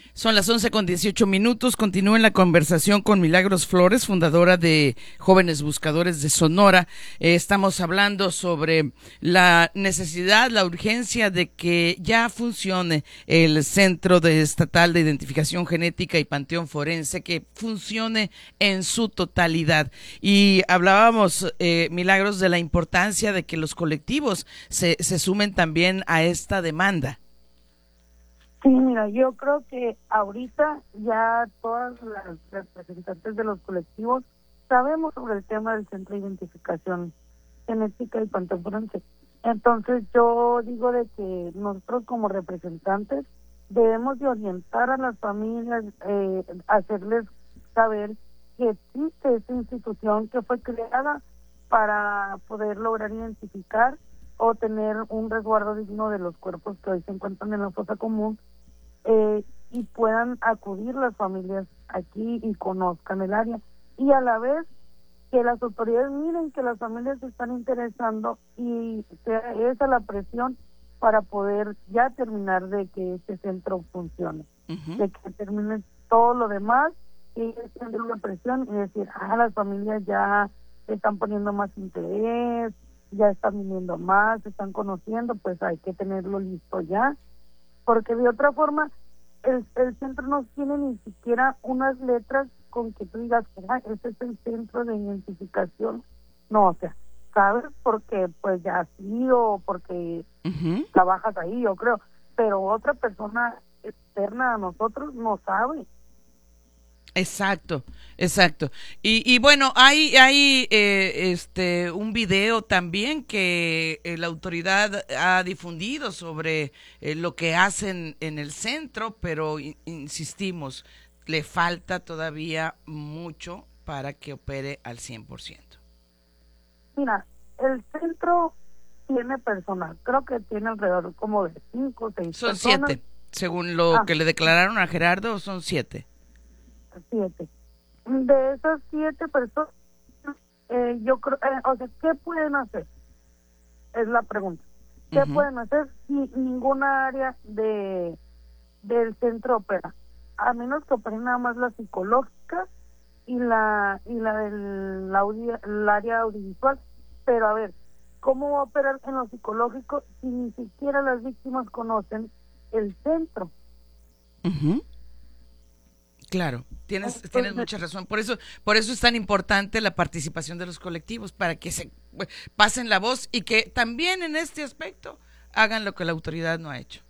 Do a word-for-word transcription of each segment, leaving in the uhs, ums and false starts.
Son las once con dieciocho minutos. Continúen la conversación con Milagros Flores, fundadora de Jóvenes Buscadores de Sonora. Eh, estamos hablando sobre la necesidad, la urgencia de que ya funcione el Centro de Estatal de Identificación Genética y Panteón Forense, que funcione en su totalidad. Y hablábamos, eh, Milagros, de la importancia de que los colectivos se, se sumen también a esta demanda. Sí, mira, yo creo que ahorita ya todas las representantes de los colectivos sabemos sobre el tema del Centro de Identificación Genética y Panteón Forense. Entonces yo digo de que nosotros como representantes debemos de orientar a las familias, eh, hacerles saber que existe esta institución que fue creada para poder lograr identificar o tener un resguardo digno de los cuerpos que hoy se encuentran en la fosa común, eh, y puedan acudir las familias aquí y conozcan el área. Y a la vez que las autoridades miren que las familias se están interesando y sea esa la presión para poder ya terminar de que este centro funcione, uh-huh. de que termine todo lo demás y tener una presión y decir, ah, las familias ya están poniendo más interés, ya están viniendo más, se están conociendo, pues hay que tenerlo listo ya, porque de otra forma el, el centro no tiene ni siquiera unas letras con que tú digas, ah, este es el centro de identificación, no, o sea, sabes porque pues ya sí o porque uh-huh. trabajas ahí, yo creo, pero otra persona externa a nosotros no sabe. Exacto, exacto. Y, y bueno, hay, hay eh, este un video también que eh, la autoridad ha difundido sobre eh, lo que hacen en el centro, pero in, insistimos, le falta todavía mucho para que opere al cien por ciento. Mira, el centro tiene personal, creo que tiene alrededor como de cinco o seis son personas. Siete, según lo ah. que le declararon a Gerardo, son siete. Siete. De esas siete personas, eh, yo creo, eh, o sea, ¿qué pueden hacer? Es la pregunta. ¿Qué uh-huh. pueden hacer si ninguna área de del centro opera? A menos que operen nada más la psicológica y la y la del audio, el área audiovisual. Pero a ver, ¿cómo va a operar en lo psicológico si ni siquiera las víctimas conocen el centro? Uh-huh. Claro, tienes tienes mucha razón. Por eso por eso es tan importante la participación de los colectivos, para que se pasen la voz y que también en este aspecto hagan lo que la autoridad no ha hecho.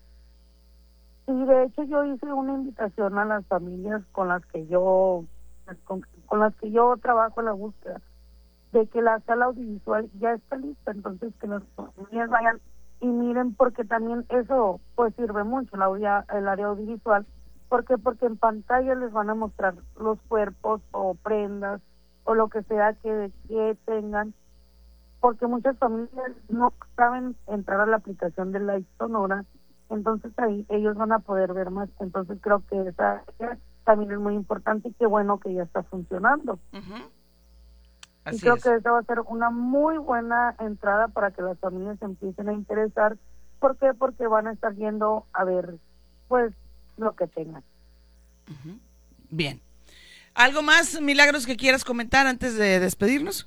Y de hecho yo hice una invitación a las familias con las que yo con, con las que yo trabajo en la búsqueda, de que la sala audiovisual ya está lista, entonces que las familias vayan y miren, porque también eso pues sirve mucho, la audio, el área audiovisual. ¿Por qué? Porque en pantalla les van a mostrar los cuerpos o prendas o lo que sea que, que tengan, porque muchas familias no saben entrar a la aplicación de Live Sonora, entonces ahí ellos van a poder ver más. Entonces creo que esa también es muy importante y qué bueno que ya está funcionando. Uh-huh. Así y creo es. que esa va a ser una muy buena entrada para que las familias se empiecen a interesar. ¿Por qué? Porque van a estar viendo a ver, pues, lo que tengan. Uh-huh. Bien. ¿Algo más, Milagros, que quieras comentar antes de despedirnos?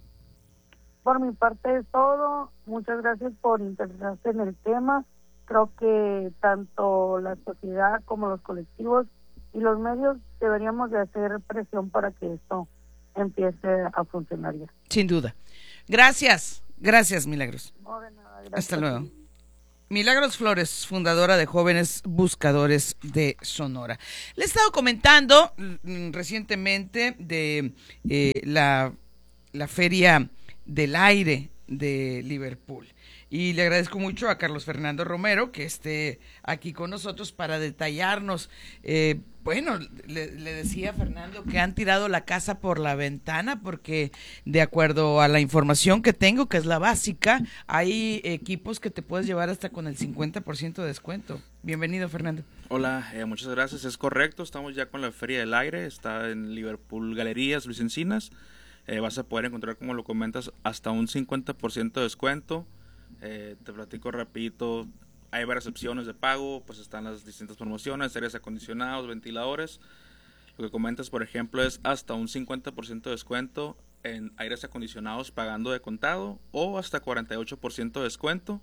Por mi parte es todo. Muchas gracias por interesarse en el tema. Creo que tanto la sociedad como los colectivos y los medios deberíamos de hacer presión para que esto empiece a funcionar ya. Sin duda. Gracias. Gracias, Milagros. No, de nada, gracias. Hasta luego. Milagros Flores, fundadora de Jóvenes Buscadores de Sonora. Le he estado comentando mm, recientemente de eh, la, la Feria del Aire de Liverpool. Y le agradezco mucho a Carlos Fernando Romero que esté aquí con nosotros para detallarnos. Eh, bueno, le, le decía a Fernando que han tirado la casa por la ventana porque de acuerdo a la información que tengo, que es la básica, hay equipos que te puedes llevar hasta con el cincuenta por ciento de descuento. Bienvenido, Fernando. Hola, eh, muchas gracias. Es correcto, estamos ya con la Feria del Aire, está en Liverpool Galerías, Luis Encinas. Eh, vas a poder encontrar, como lo comentas, hasta un cincuenta por ciento de descuento. Eh, te platico rapidito, hay varias opciones de pago, pues están las distintas promociones, aires acondicionados, ventiladores. Lo que comentas, por ejemplo, es hasta un cincuenta por ciento de descuento en aires acondicionados pagando de contado o hasta cuarenta y ocho por ciento de descuento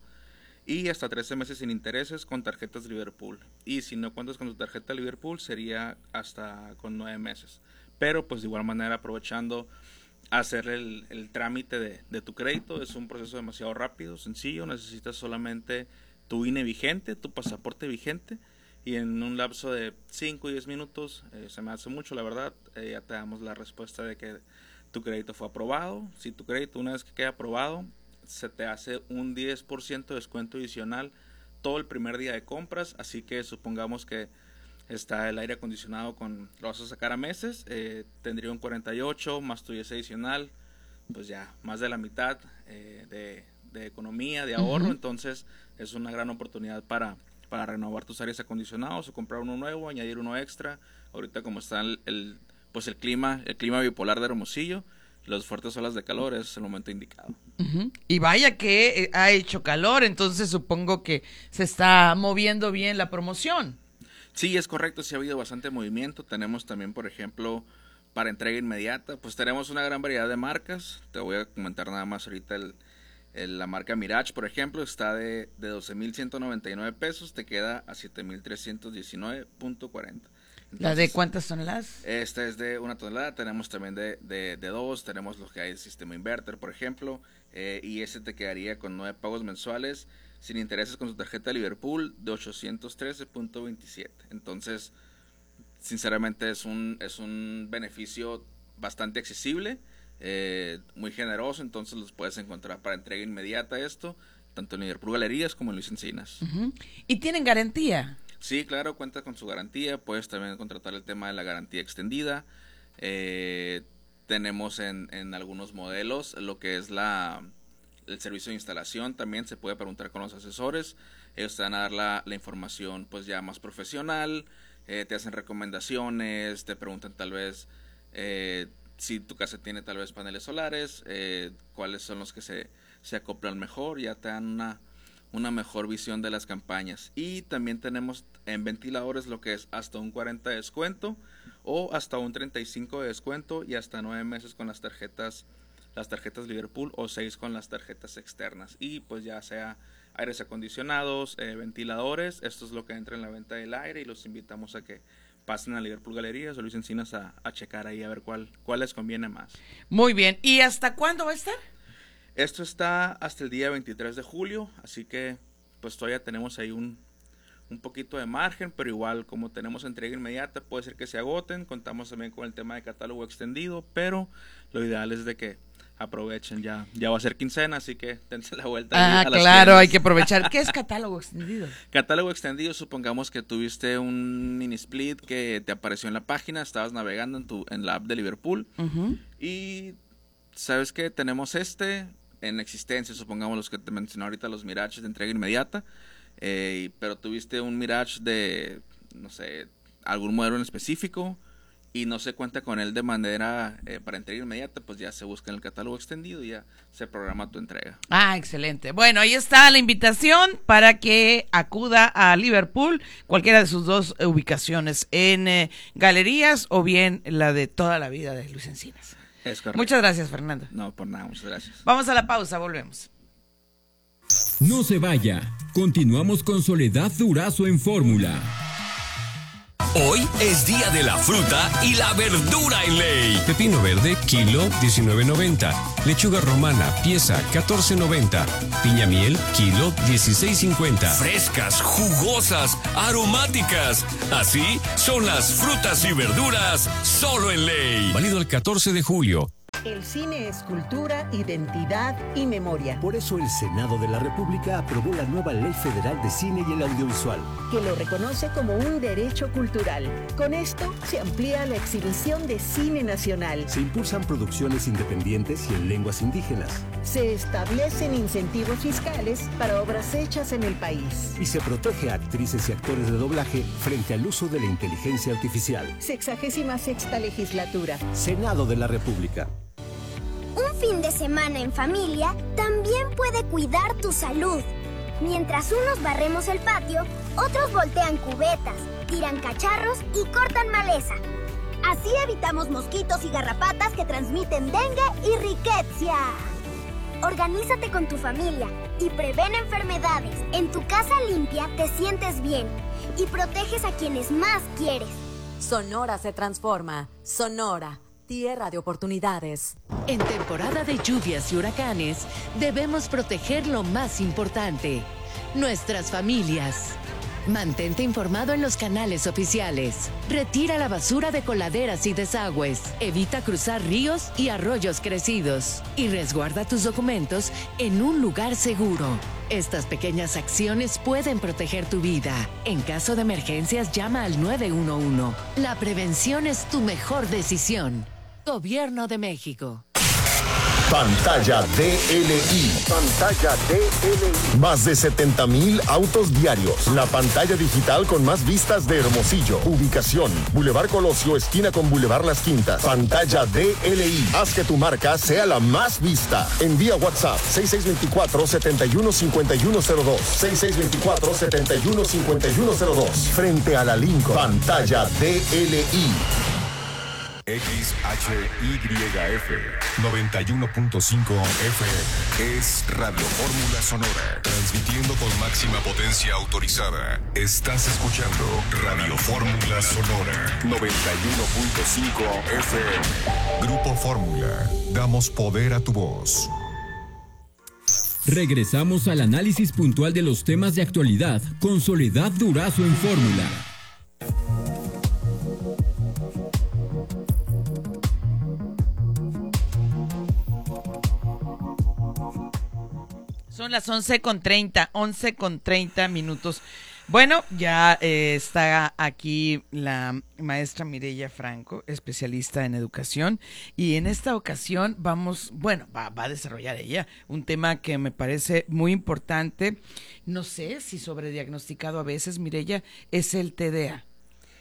y hasta trece meses sin intereses con tarjetas Liverpool. Y si no cuentas con tu tarjeta Liverpool sería hasta con nueve meses. Pero pues de igual manera aprovechando hacer el, el trámite de, de tu crédito, es un proceso demasiado rápido, sencillo, necesitas solamente tu I N E vigente, tu pasaporte vigente y en un lapso de cinco y diez minutos, eh, se me hace mucho la verdad, eh, ya te damos la respuesta de que tu crédito fue aprobado. Si tu crédito una vez que queda aprobado, se te hace un diez por ciento de descuento adicional todo el primer día de compras, así que supongamos que está el aire acondicionado con, lo vas a sacar a meses, eh, tendría un cuarenta y ocho más tu diez adicional, pues ya más de la mitad eh, de, de economía, de ahorro. Uh-huh. Entonces es una gran oportunidad para, para renovar tus aires acondicionados o comprar uno nuevo, añadir uno extra. Ahorita como está el, el pues el clima, el clima bipolar de Hermosillo, las fuertes olas de calor es el momento indicado. Uh-huh. Y vaya que ha hecho calor, entonces supongo que se está moviendo bien la promoción. Sí, es correcto, sí ha habido bastante movimiento. Tenemos también, por ejemplo, para entrega inmediata, pues tenemos una gran variedad de marcas. Te voy a comentar nada más ahorita el, el, la marca Mirage, por ejemplo, está de, de doce mil ciento noventa y nueve pesos, te queda a siete mil trescientos diecinueve punto cuarenta. ¿La de cuántas toneladas? Esta es de una tonelada, tenemos también de, de, de dos, tenemos los que hay el sistema inverter, por ejemplo, eh, y ese te quedaría con nueve pagos mensuales, sin intereses con su tarjeta Liverpool, de ochocientos trece punto veintisiete. Entonces, sinceramente es un, es un beneficio bastante accesible, eh, muy generoso, entonces los puedes encontrar para entrega inmediata esto, tanto en Liverpool Galerías como en Luis Encinas. Uh-huh. ¿Y tienen garantía? Sí, claro, cuenta con su garantía, puedes también contratar el tema de la garantía extendida. Eh, tenemos en, en algunos modelos lo que es la el servicio de instalación, también se puede preguntar con los asesores, ellos te van a dar la, la información pues ya más profesional, eh, te hacen recomendaciones, te preguntan tal vez eh, si tu casa tiene tal vez paneles solares, eh, cuáles son los que se, se acoplan mejor, ya te dan una una mejor visión de las campañas. Y también tenemos en ventiladores lo que es hasta un cuarenta de descuento o hasta un treinta y cinco de descuento y hasta nueve meses con las tarjetas las tarjetas Liverpool o seis con las tarjetas externas. Y pues ya sea aires acondicionados, eh, ventiladores, esto es lo que entra en la venta del aire y los invitamos a que pasen a Liverpool Galerías o Luis Encinas a, a checar ahí a ver cuál, cuál les conviene más. Muy bien. ¿Y hasta cuándo va a estar? Esto está hasta el día veintitrés de julio, así que pues todavía tenemos ahí un, un poquito de margen, pero igual como tenemos entrega inmediata puede ser que se agoten. Contamos también con el tema de catálogo extendido, pero lo ideal es de que aprovechen, ya ya va a ser quincena, así que dense la vuelta. Ah, a las claro, tiendas. hay que aprovechar. ¿Qué es catálogo extendido? Catálogo extendido, supongamos que tuviste un mini split que te apareció en la página, estabas navegando en tu en la app de Liverpool, uh-huh. y sabes que tenemos este en existencia, supongamos los que te mencioné ahorita, los Mirage de entrega inmediata, eh, pero tuviste un Mirage de, no sé, algún modelo en específico y no se cuenta con él de manera eh, para entrega inmediata, pues ya se busca en el catálogo extendido y ya se programa tu entrega. Ah, excelente. Bueno, ahí está la invitación para que acuda a Liverpool, cualquiera de sus dos ubicaciones, en eh, Galerías o bien la de toda la vida de Luis Encinas. Es correcto. Muchas gracias, Fernando. No, por nada, muchas gracias. Vamos a la pausa, volvemos. No se vaya, continuamos con Soledad Durazo en Fórmula. Hoy es día de la fruta y la verdura en ley. Pepino verde, kilo diecinueve noventa. Lechuga romana, pieza catorce noventa. Piña miel, kilo dieciséis cincuenta. Frescas, jugosas, aromáticas. Así son las frutas y verduras solo en ley. Válido el catorce de julio. El cine es cultura, identidad y memoria. Por eso el Senado de la República aprobó la nueva Ley Federal de Cine y el Audiovisual, que lo reconoce como un derecho cultural. Con esto se amplía la exhibición de cine nacional. Se impulsan producciones independientes y en lenguas indígenas. Se establecen incentivos fiscales para obras hechas en el país. Y se protege a actrices y actores de doblaje frente al uso de la inteligencia artificial. Sexagésima sexta legislatura. Senado de la República. Un fin de semana en familia también puede cuidar tu salud. Mientras unos barremos el patio, otros voltean cubetas, tiran cacharros y cortan maleza. Así evitamos mosquitos y garrapatas que transmiten dengue y riqueza. Organízate con tu familia y prevén enfermedades. En tu casa limpia te sientes bien y proteges a quienes más quieres. Sonora se transforma. Sonora, tierra de oportunidades. En temporada de lluvias y huracanes, debemos proteger lo más importante, nuestras familias. Mantente informado en los canales oficiales. Retira la basura de coladeras y desagües. Evita cruzar ríos y arroyos crecidos. Y resguarda tus documentos en un lugar seguro. Estas pequeñas acciones pueden proteger tu vida. En caso de emergencias, llama al nueve uno uno. La prevención es tu mejor decisión. Gobierno de México. Pantalla D L I. Pantalla D L I. Más de setenta mil autos diarios. La pantalla digital con más vistas de Hermosillo. Ubicación: Boulevard Colosio, esquina con Boulevard Las Quintas. Pantalla D L I. Haz que tu marca sea la más vista. Envía WhatsApp seis seis dos cuatro, siete uno cinco uno cero dos. seis seis dos cuatro, siete uno cinco uno cero dos. Frente a la Lincoln. Pantalla D L I. X H Y F noventa y uno punto cinco F M es Radio Fórmula Sonora, transmitiendo con máxima potencia autorizada. Estás escuchando Radio Fórmula Sonora noventa y uno punto cinco F M. Grupo Fórmula, damos poder a tu voz. Regresamos al análisis puntual de los temas de actualidad con Soledad Durazo en Fórmula. Son las once con treinta, once con treinta minutos. Bueno, ya eh, está aquí la maestra Mireya Franco, especialista en educación, y en esta ocasión vamos, bueno, va, va a desarrollar ella un tema que me parece muy importante. No sé si sobrediagnosticado a veces, Mireya, es el T D A.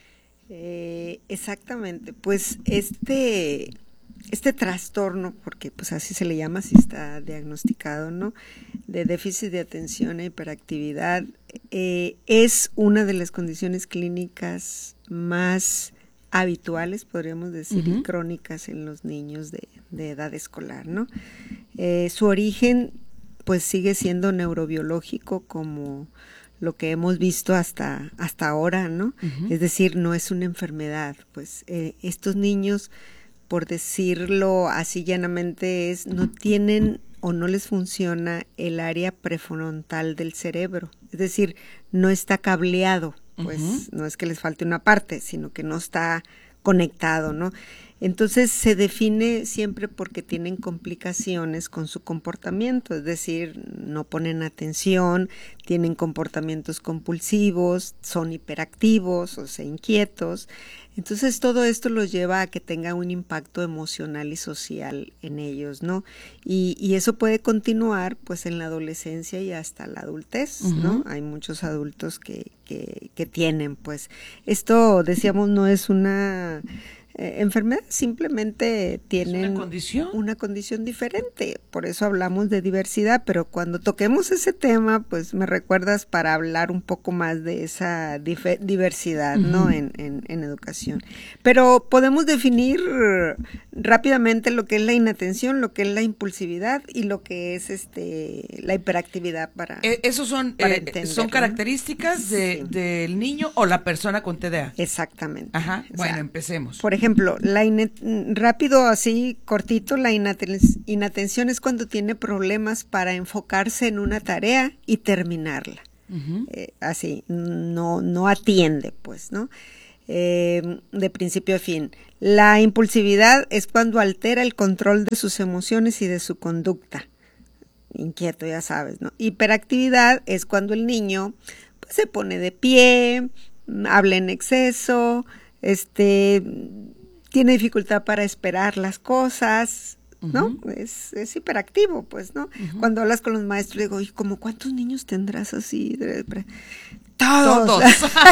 Eh, exactamente, pues este... Este trastorno, porque pues así se le llama, si está diagnosticado, ¿no? De déficit de atención e hiperactividad, eh, es una de las condiciones clínicas más habituales, podríamos decir, uh-huh. y crónicas en los niños de, de edad escolar, ¿no? Eh, su origen, pues sigue siendo neurobiológico, como lo que hemos visto hasta, hasta ahora, ¿no? Uh-huh. Es decir, no es una enfermedad, pues eh, estos niños, por decirlo así llanamente, es no tienen o no les funciona el área prefrontal del cerebro, es decir, no está cableado, pues uh-huh. no es que les falte una parte, sino que no está conectado, ¿no? Entonces se define siempre porque tienen complicaciones con su comportamiento, es decir, no ponen atención, tienen comportamientos compulsivos, son hiperactivos, o sea, inquietos. Entonces todo esto los lleva a que tenga un impacto emocional y social en ellos, ¿no? Y, y eso puede continuar pues en la adolescencia y hasta la adultez, uh-huh. ¿no? Hay muchos adultos que, que, que tienen, pues, esto decíamos no es una eh, enfermedad, simplemente tienen una condición. una condición diferente, por eso hablamos de diversidad, pero cuando toquemos ese tema, pues me recuerdas para hablar un poco más de esa dif- diversidad, uh-huh. ¿no? En, en, en educación. Pero podemos definir rápidamente lo que es la inatención, lo que es la impulsividad y lo que es este la hiperactividad para eh, esos son para eh, son características de, sí. del niño o la persona con T D A. Exactamente. Ajá. O bueno, sea, empecemos. Por ejemplo, la inet- rápido así cortito, la inaten- inatención es cuando tiene problemas para enfocarse en una tarea y terminarla. Uh-huh. Eh, así, no no atiende, pues, ¿no? Eh, de principio a fin. La impulsividad es cuando altera el control de sus emociones y de su conducta. Inquieto, ya sabes, ¿no? Hiperactividad es cuando el niño pues, se pone de pie, habla en exceso, este, tiene dificultad para esperar las cosas, ¿no? Uh-huh. Es, es hiperactivo, pues, ¿no? Uh-huh. Cuando hablas con los maestros, digo, ¿y como cuántos niños tendrás así? Todos. Todos.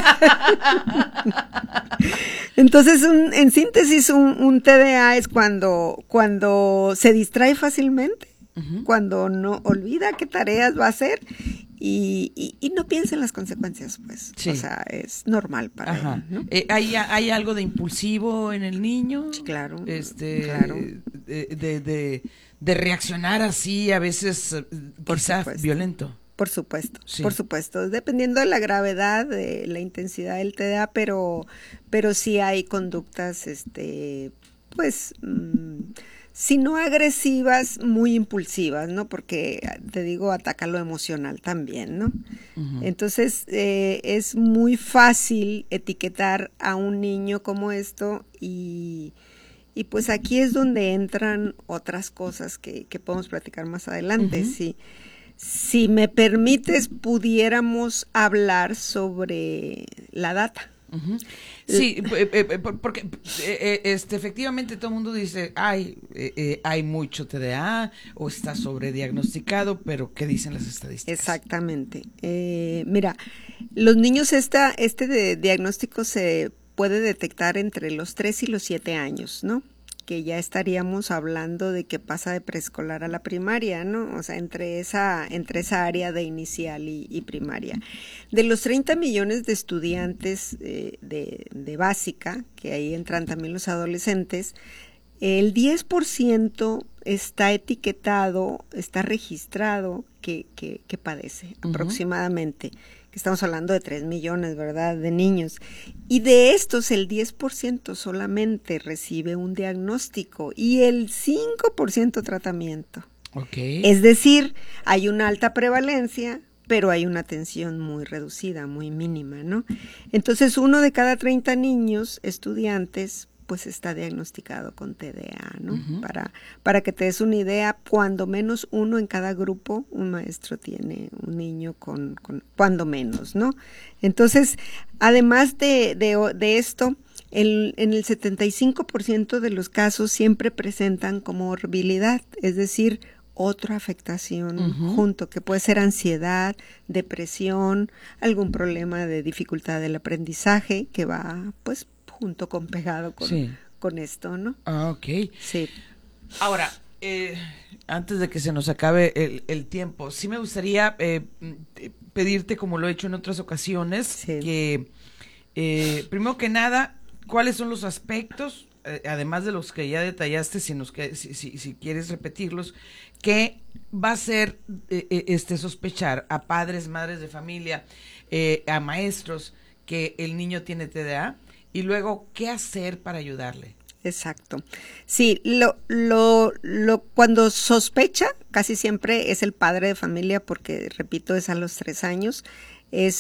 Entonces, un, en síntesis, un, un T D A es cuando, cuando se distrae fácilmente, uh-huh. cuando no olvida qué tareas va a hacer y, y, y no piensa en las consecuencias, pues. Sí. O sea, es normal para Ajá. él, ¿no? Eh, ¿hay, ¿Hay algo de impulsivo en el niño? Sí, claro. Este, claro. De, de, de, de reaccionar así, a veces Por quizá supuesto. violento. Por supuesto, sí. por supuesto, dependiendo de la gravedad, de la intensidad del T D A, pero, pero sí hay conductas, este, pues, mmm, si no agresivas, muy impulsivas, ¿no? Porque, te digo, ataca lo emocional también, ¿no? Uh-huh. Entonces, eh, es muy fácil etiquetar a un niño como esto y, y pues aquí es donde entran otras cosas que, que podemos platicar más adelante, uh-huh. sí. Si me permites, pudiéramos hablar sobre la data. Uh-huh. Sí, eh, eh, porque eh, este, efectivamente todo el mundo dice, ay, eh, eh, hay mucho T D A o está sobrediagnosticado, pero ¿qué dicen las estadísticas? Exactamente. Eh, mira, los niños, esta, este de diagnóstico se puede detectar entre los tres y los siete años, ¿no? Que ya estaríamos hablando de que pasa de preescolar a la primaria, ¿no? O sea, entre esa, entre esa área de inicial y, y primaria. De los treinta millones de estudiantes eh, de, de básica, que ahí entran también los adolescentes, el diez por ciento está etiquetado, está registrado que, que, que padece, uh-huh. aproximadamente. Que estamos hablando de tres millones, ¿verdad?, de niños. Y de estos, el diez por ciento solamente recibe un diagnóstico y el cinco por ciento tratamiento. Okay. Es decir, hay una alta prevalencia, pero hay una atención muy reducida, muy mínima, ¿no? Entonces, uno de cada treinta niños, estudiantes, pues está diagnosticado con T D A, ¿no? Uh-huh. Para, para que te des una idea, cuando menos uno en cada grupo, un maestro tiene un niño con, con cuando menos, ¿no? Entonces, además de, de, de esto, el, en el setenta y cinco por ciento de los casos siempre presentan comorbilidad, es decir, otra afectación uh-huh. junto, que puede ser ansiedad, depresión, algún problema de dificultad del aprendizaje que va, pues, junto con pegado con, sí. con esto, ¿no? Ah, ok. Sí. Ahora, eh, antes de que se nos acabe el, el tiempo, sí me gustaría eh, pedirte, como lo he hecho en otras ocasiones, sí. que, eh, primero que nada, ¿cuáles son los aspectos, eh, además de los que ya detallaste, si, nos, que, si, si, si quieres repetirlos, que va a ser eh, este sospechar a padres, madres de familia, eh, a maestros, que el niño tiene T D A? Y luego, ¿qué hacer para ayudarle? Exacto. Sí, lo, lo, lo, cuando sospecha, casi siempre es el padre de familia, porque, repito, es a los tres años, es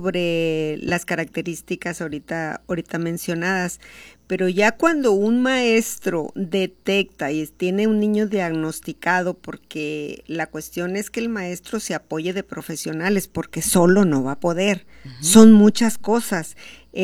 sobre las características ahorita, ahorita mencionadas. Pero ya cuando un maestro detecta y tiene un niño diagnosticado, porque la cuestión es que el maestro se apoye de profesionales, porque solo no va a poder. Uh-huh. Son muchas cosas.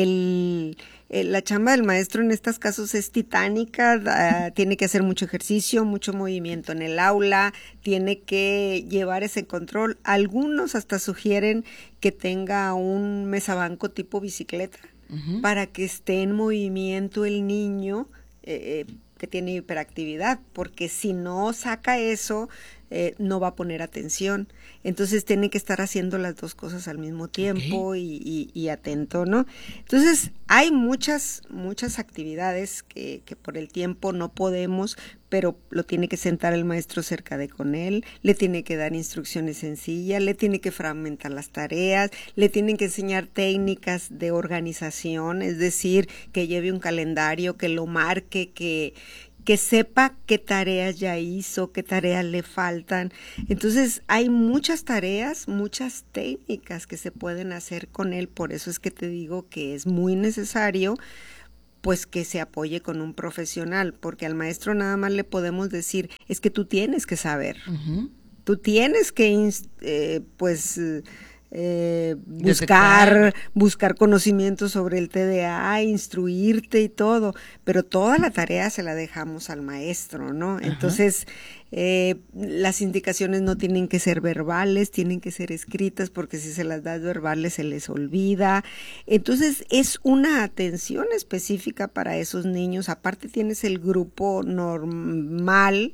El... La chamba del maestro en estos casos es titánica, uh, tiene que hacer mucho ejercicio, mucho movimiento en el aula, tiene que llevar ese control. Algunos hasta sugieren que tenga un mesabanco tipo bicicleta, uh-huh. para que esté en movimiento el niño eh, que tiene hiperactividad, porque si no saca eso, eh, no va a poner atención. Entonces tiene que estar haciendo las dos cosas al mismo tiempo, okay. y, y, y atento, ¿no? Entonces hay muchas, muchas actividades que, que por el tiempo no podemos, pero lo tiene que sentar el maestro cerca de con él, le tiene que dar instrucciones sencillas, le tiene que fragmentar las tareas, le tienen que enseñar técnicas de organización, es decir, que lleve un calendario, que lo marque, que... que sepa qué tareas ya hizo, qué tareas le faltan. Entonces, hay muchas tareas, muchas técnicas que se pueden hacer con él, por eso es que te digo que es muy necesario, pues, que se apoye con un profesional, porque al maestro nada más le podemos decir, es que tú tienes que saber, uh-huh. tú tienes que, eh, pues... Eh, buscar, buscar conocimientos sobre el T D A, instruirte y todo, pero toda la tarea se la dejamos al maestro, ¿no? Ajá. Entonces, eh, las indicaciones no tienen que ser verbales, tienen que ser escritas, porque si se las das verbales se les olvida. Entonces, es una atención específica para esos niños. Aparte tienes el grupo normal,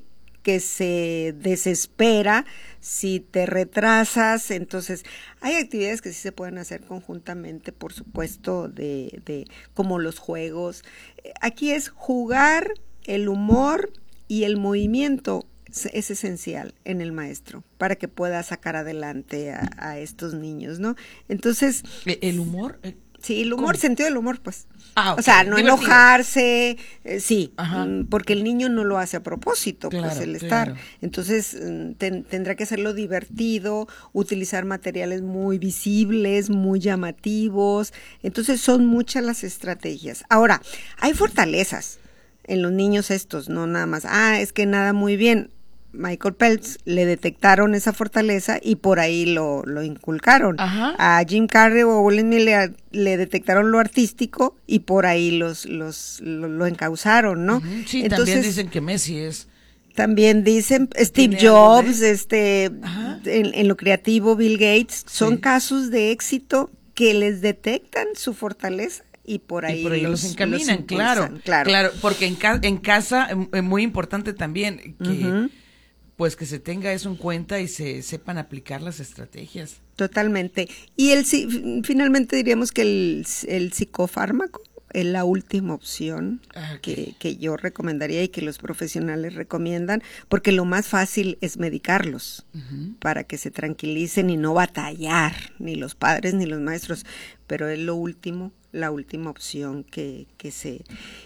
que se desespera si te retrasas. Entonces, hay actividades que sí se pueden hacer conjuntamente, por supuesto, de, de como los juegos. Aquí es jugar, el humor y el movimiento es, es esencial en el maestro para que pueda sacar adelante a, a estos niños, ¿no? Entonces, ¿el humor? Sí, el humor, ¿Cómo? Sentido del humor, pues. Ah, okay. O sea, no Divertido. enojarse, eh, sí, Ajá. porque el niño no lo hace a propósito, Claro, pues el estar. claro. Entonces, ten, tendrá que hacerlo divertido, utilizar materiales muy visibles, muy llamativos. Entonces, son muchas las estrategias. Ahora, hay fortalezas en los niños estos, no nada más, ah, es que nada muy bien. Michael Peltz le detectaron esa fortaleza y por ahí lo, lo inculcaron. Ajá. A Jim Carrey o Will Smith le, le detectaron lo artístico y por ahí los, los lo, lo encauzaron, ¿no? Uh-huh. Sí, Entonces, también dicen que Messi es. También dicen Steve ¿Tiene algo Jobs, de- este, en, en lo creativo Bill Gates, son Sí. casos de éxito que les detectan su fortaleza. Y por ahí, y por ahí los, encaminan, los claro, impulsan, claro. claro, porque en, ca- en casa es muy importante también que Ujú. pues que se tenga eso en cuenta y se sepan aplicar las estrategias. Totalmente. Y el si- finalmente diríamos que el, el psicofármaco es la última opción Ah, que, que yo recomendaría y que los profesionales recomiendan, porque lo más fácil es medicarlos Ujú. para que se tranquilicen y no batallar, ni los padres ni los maestros, pero es lo último, la última opción que, que se...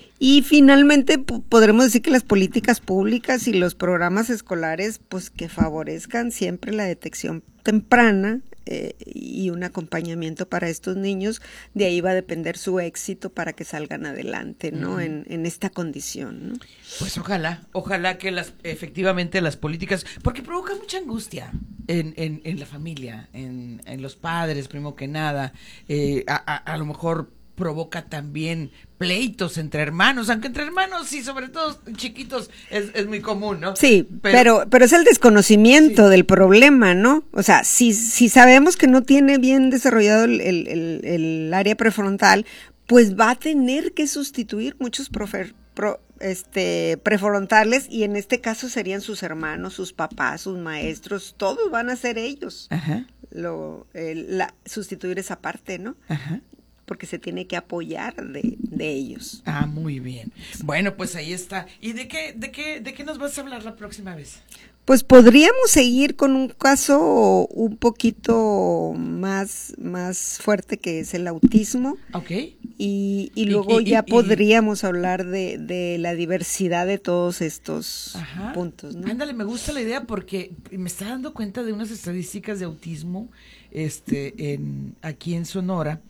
Y finalmente p- podremos decir que las políticas públicas y los programas escolares, pues que favorezcan siempre la detección temprana eh, y un acompañamiento para estos niños, de ahí va a depender su éxito para que salgan adelante, ¿no? Ujú. En, en esta condición, ¿no? Pues ojalá, ojalá que las efectivamente las políticas, porque provoca mucha angustia en, en, en la familia, en, en los padres, primero que nada, eh, a, a, a lo mejor provoca también pleitos entre hermanos, aunque entre hermanos y sobre todo chiquitos es, es muy común, ¿no? Sí, pero, pero, es el desconocimiento Sí. del problema, ¿no? O sea, si, si sabemos que no tiene bien desarrollado el, el, el, el área prefrontal, pues va a tener que sustituir muchos profer, pro, este, prefrontales, y en este caso serían sus hermanos, sus papás, sus maestros, todos van a ser ellos. Ajá, Lo, el, la, sustituir esa parte, ¿no? ajá. Porque se tiene que apoyar de, de ellos. Ah, muy bien. Bueno, pues ahí está. ¿Y de qué, de qué, de qué nos vas a hablar la próxima vez? Pues podríamos seguir con un caso un poquito más, más fuerte, que es el autismo. Ok. Y, y Y- luego y- ya y- podríamos hablar de, de la diversidad de todos estos Ajá. puntos, ¿no? Ándale, me gusta la idea porque me está dando cuenta de unas estadísticas de autismo este, en, aquí en Sonora.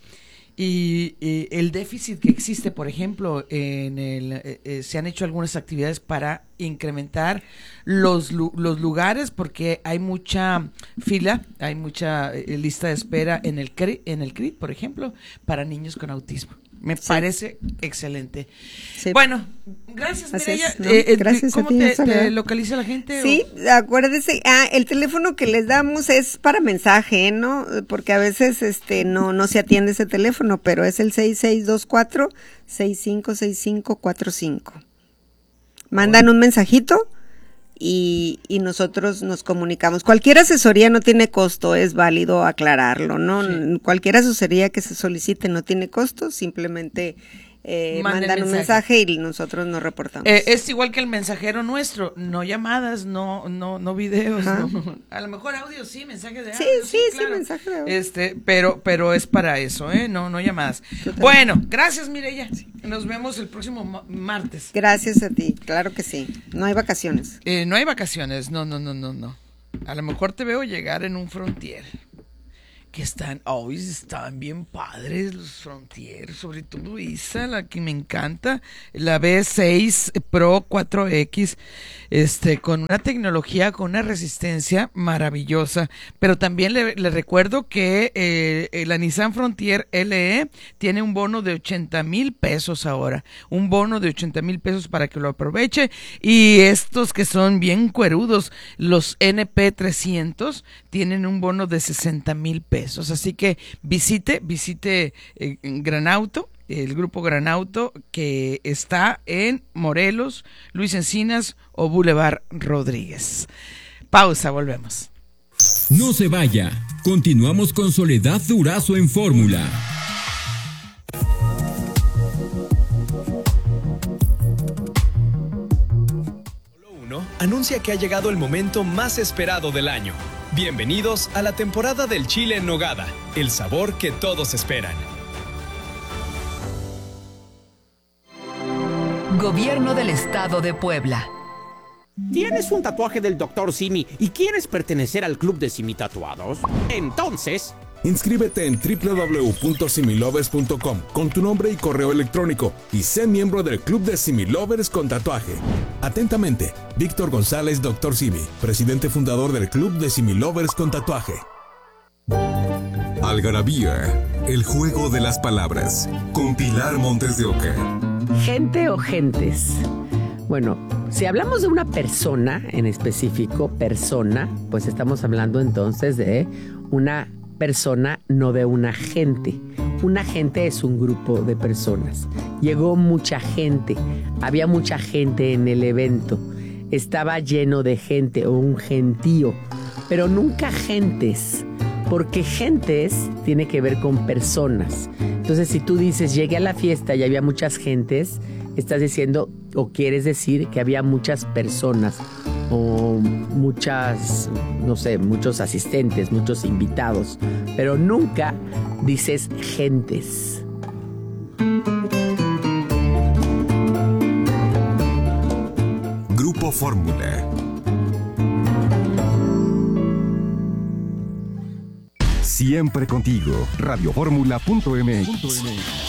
Y, y el déficit que existe, por ejemplo, en el, eh, eh, se han hecho algunas actividades para incrementar los, lu- los lugares, porque hay mucha fila, hay mucha eh, lista de espera en el C R I, en el C R I, por ejemplo, para niños con autismo. Me Sí. parece excelente. Sí. Bueno, gracias, Así Mireya. es, ¿no? Eh, eh, Gracias a ¿Cómo ti, te, Soledad. te localiza la gente? Sí, acuérdese, ah, el teléfono que les damos es para mensaje, ¿no? Porque a veces este no no se atiende ese teléfono, pero es el seis seis dos cuatro, seis cinco seis cinco cuatro cinco. Mandan un mensajito y, y nosotros nos comunicamos. Cualquier asesoría no tiene costo, es válido aclararlo, ¿no? Sí. Cualquier asesoría que se solicite no tiene costo, simplemente eh, Manden mandan un mensaje. mensaje y nosotros nos reportamos. Eh, es igual que el mensajero nuestro, no llamadas, no no no videos, Ajá. no. A lo mejor audio sí, mensaje de Sí, audio. sí, sí, mensaje de audio. Este, pero pero es para eso, ¿eh? No no llamadas. Totalmente. Bueno, gracias, Mireya. Nos vemos el próximo ma- martes. Gracias a ti, claro que sí. No hay vacaciones. Eh, no hay vacaciones, no, no, no, no, no. A lo mejor te veo llegar en un Frontier. Que están, hoy están bien padres los Frontier, sobre todo esa, la que me encanta, la B seis Pro cuatro X, este, con una tecnología, con una resistencia maravillosa. Pero también le, le recuerdo que eh, la Nissan Frontier L E tiene un bono de ochenta mil pesos ahora, un bono de ochenta mil pesos para que lo aproveche. Y estos que son bien cuerudos, los N P trescientos, tienen un bono de sesenta mil pesos. Así que visite, visite eh, Gran Auto el Grupo Gran Auto, que está en Morelos, Luis Encinas o Boulevard Rodríguez. Pausa, volvemos. No se vaya. Continuamos con Soledad Durazo en Fórmula. Anuncia que ha llegado el momento más esperado del año. Bienvenidos a la temporada del chile en nogada, el sabor que todos esperan. Gobierno del Estado de Puebla. ¿Tienes un tatuaje del doctor Simi y quieres pertenecer al club de Simi Tatuados? Entonces, inscríbete en doble u doble u doble u punto similovers punto com con tu nombre y correo electrónico y sé miembro del club de Similovers con tatuaje. Atentamente, Víctor González, doctor Simi, presidente fundador del club de Similovers con tatuaje. Algarabía, el juego de las palabras, con Pilar Montes de Oca. ¿Gente o gentes? Bueno, si hablamos de una persona en específico, persona, pues estamos hablando entonces de una persona, no de una gente. Una gente es un grupo de personas. Llegó mucha gente, había mucha gente en el evento, estaba lleno de gente o un gentío, pero nunca gentes, porque gentes tiene que ver con personas. Entonces, si tú dices, llegué a la fiesta y había muchas gentes, estás diciendo o quieres decir que había muchas personas o muchas, no sé, muchos asistentes, muchos invitados, pero nunca dices gentes. Grupo Fórmula. Siempre contigo. radio fórmula punto m x.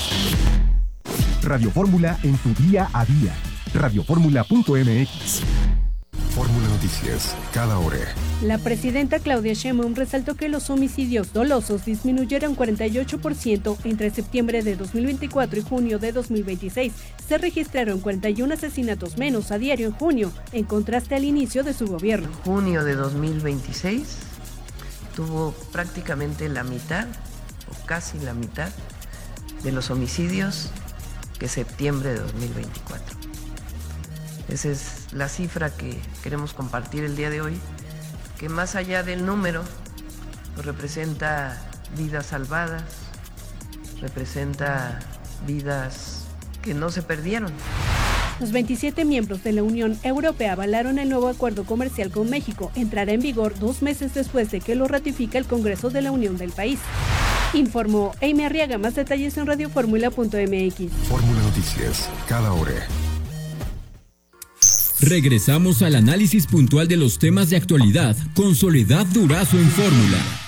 Radio Fórmula en tu día a día. radio fórmula punto m x. Fórmula Noticias, cada hora. La presidenta Claudia Sheinbaum resaltó que los homicidios dolosos disminuyeron cuarenta y ocho por ciento entre septiembre de dos mil veinticuatro y junio de dos mil veintiséis. Se registraron cuarenta y uno asesinatos menos a diario en junio, en contraste al inicio de su gobierno. Junio de dos mil veintiséis tuvo prácticamente la mitad, o casi la mitad, de los homicidios que septiembre de dos mil veinticuatro. Esa es la cifra que queremos compartir el día de hoy, que más allá del número, pues representa vidas salvadas, representa vidas que no se perdieron. Los veintisiete miembros de la Unión Europea avalaron el nuevo acuerdo comercial con México. Entrará en vigor dos meses después de que lo ratifique el Congreso de la Unión del país. Informó Amy Arriaga. Más detalles en radio fórmula punto m x. Fórmula Noticias, cada hora. Regresamos al análisis puntual de los temas de actualidad con Soledad Durazo en Fórmula.